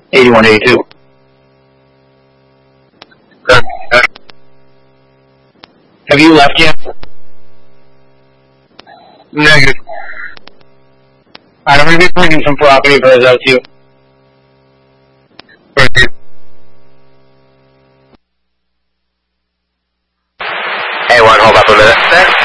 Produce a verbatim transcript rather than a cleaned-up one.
eighty-one eighty-two. Good. Good. Have you left yet? Negative. Alright, I'm going to be bringing some property birds out to you. Thank you. A one, hold up a minute.